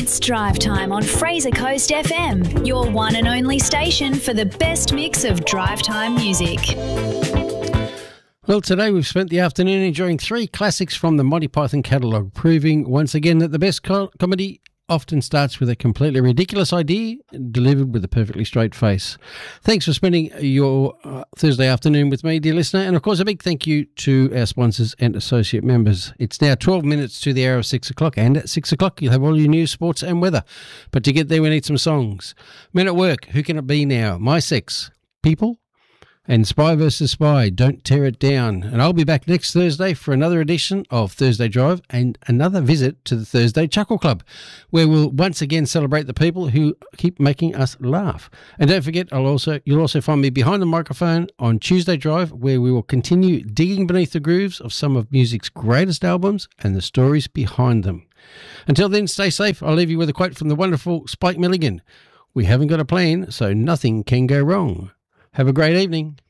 It's Drive Time on Fraser Coast FM, your one and only station for the best mix of drive time music. Well, today we've spent the afternoon enjoying three classics from the Monty Python catalogue, proving once again that the best comedy often starts with a completely ridiculous idea delivered with a perfectly straight face. Thanks for spending your Thursday afternoon with me, dear listener, and of course a big thank you to our sponsors and associate members. It's now 12 minutes to the hour of 6 o'clock, and at 6 o'clock you'll have all your news, sports and weather. But to get there we need some songs. Men at Work, Who Can It Be Now? My Sex, People, and Spy vs. Spy, Don't Tear It Down. And I'll be back next Thursday for another edition of Thursday Drive and another visit to the Thursday Chuckle Club, where we'll once again celebrate the people who keep making us laugh. And don't forget, you'll also find me behind the microphone on Tuesday Drive, where we will continue digging beneath the grooves of some of music's greatest albums and the stories behind them. Until then, stay safe. I'll leave you with a quote from the wonderful Spike Milligan. We haven't got a plan, so nothing can go wrong. Have a great evening.